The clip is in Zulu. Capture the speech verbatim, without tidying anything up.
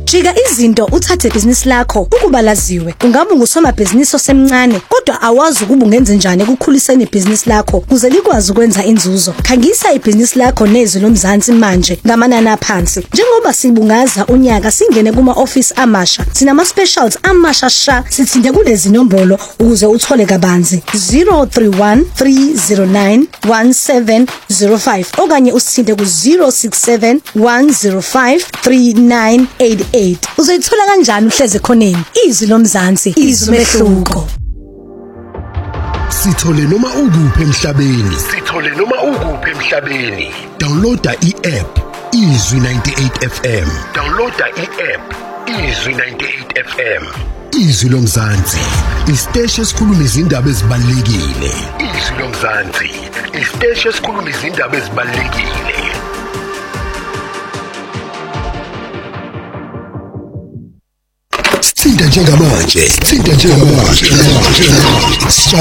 Jika izinto uthathe ibhizinisi lakho ukuba laziwe. Ungabe ngusomabhizinisi osemncane kodwa awazi ukuba ungenze njani ekukhuliseni ibhizinisi lakho kuze likwazi ukwenza inzuzo. Khangisa ibhizinisi lakho nezwi loMzansi manje ngamanani aphansi. Njengoba sibungaza unyaka singene kuma office amasha. Sinama specials amasha sha sithinte kulezi nombolo ukuze uthole kabanzi zero three one three zero nine one seven zero five okanye usithinte ku zero six seven one zero five three nine eight eight. Uzoyithola kanjani uhleze khoneni? Izwi loMzansi, izwi umehluko. Sithole noma ukuphi emhlabeni. Sithole noma ukuphi emhlabeni. Downloada i-app Izwi ninety-eight F M. Downloada i-app Izwi ninety-eight F M. Izwi loMzansi, isiteshi esikhuluma izindaba ezibalulekile. Izwi loMzansi, isiteshi esikhuluma izindaba ezibalulekile. Sithinta njengamanje, sithinta njengamanje.